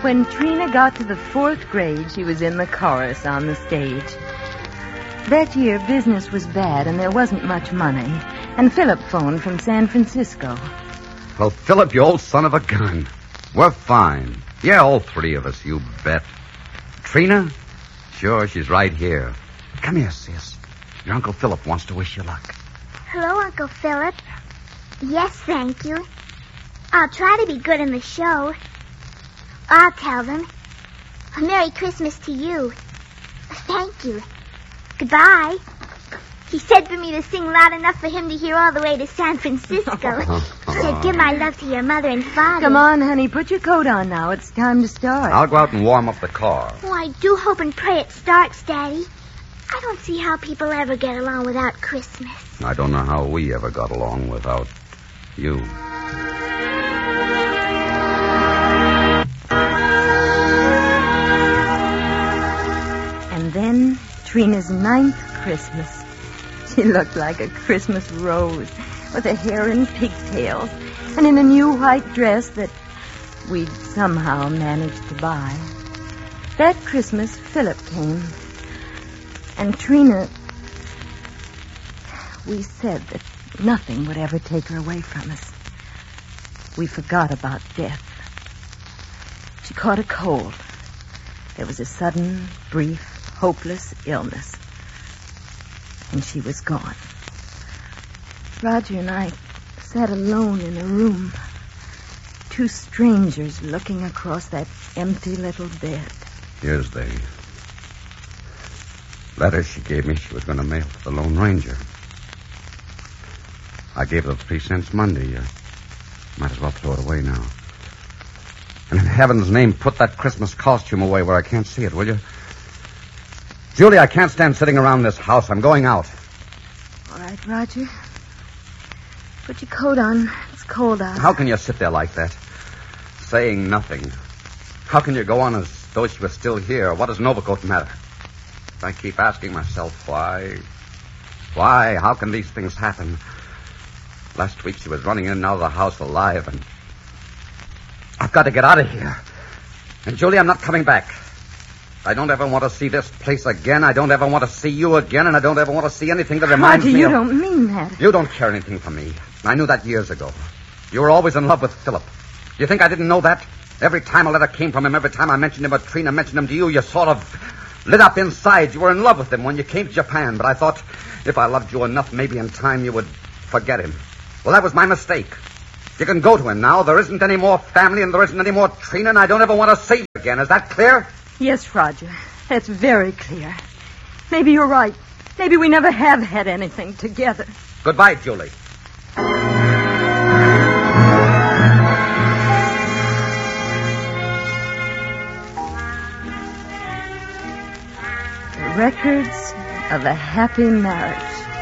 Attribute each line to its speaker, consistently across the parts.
Speaker 1: When Trina got to the 4th grade, she was in the chorus on the stage. That year, business was bad and there wasn't much money. And Philip phoned from San Francisco.
Speaker 2: Well, Philip, you old son of a gun. We're fine. Yeah, all 3 of us, you bet. Trina? Sure, she's right here. Come here, sis. Your Uncle Philip wants to wish you luck.
Speaker 3: Hello, Uncle Philip. Yes, thank you. I'll try to be good in the show. I'll tell them. A Merry Christmas to you. Thank you. Goodbye. He said for me to sing loud enough for him to hear all the way to San Francisco. He said, give my love to your mother and father.
Speaker 1: Come on, honey, put your coat on now. It's time to start.
Speaker 2: I'll go out and warm up the car.
Speaker 3: Oh, I do hope and pray it starts, Daddy. I don't see how people ever get along without Christmas.
Speaker 2: I don't know how we ever got along without you.
Speaker 1: And then Trina's 9th Christmas. She looked like a Christmas rose with her hair in pigtails and in a new white dress that we'd somehow managed to buy. That Christmas, Philip came. And Trina, we said that nothing would ever take her away from us. We forgot about death. She caught a cold. There was a sudden, brief, hopeless illness. And she was gone. Roger and I sat alone in a room. 2 strangers looking across that empty little bed.
Speaker 2: Here's the letter she gave me she was going to mail to the Lone Ranger. I gave her 3 cents Monday. Might as well throw it away now. And in heaven's name, put that Christmas costume away where I can't see it, will you? Julie, I can't stand sitting around this house. I'm going out.
Speaker 1: All right, Roger. Put your coat on. It's cold out.
Speaker 2: How can you sit there like that, saying nothing? How can you go on as though she was still here? What does an overcoat matter? I keep asking myself, why? Why? How can these things happen? Last week she was running in and out of the house alive, and I've got to get out of here. And, Julie, I'm not coming back. I don't ever want to see this place again. I don't ever want to see you again, and I don't ever want to see anything that reminds me
Speaker 1: you
Speaker 2: of...
Speaker 1: you don't mean that.
Speaker 2: You don't care anything for me. I knew that years ago. You were always in love with Philip. You think I didn't know that? Every time a letter came from him, every time I mentioned him or Trina mentioned him to you, you sort of lit up inside. You were in love with him when you came to Japan, but I thought if I loved you enough, maybe in time you would forget him. Well, that was my mistake. You can go to him now. There isn't any more family and there isn't any more Trina, and I don't ever want to see you again. Is that clear?
Speaker 1: Yes, Roger. That's very clear. Maybe you're right. Maybe we never have had anything together.
Speaker 2: Goodbye, Julie.
Speaker 1: The records of a happy marriage.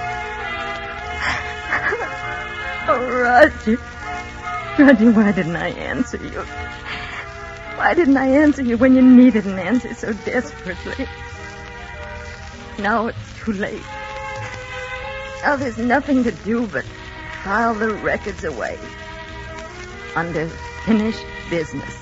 Speaker 1: Oh, Roger. Roger, why didn't I answer you? Why didn't I answer you when you needed an answer so desperately? Now it's too late. Now there's nothing to do but file the records away. Under finished business.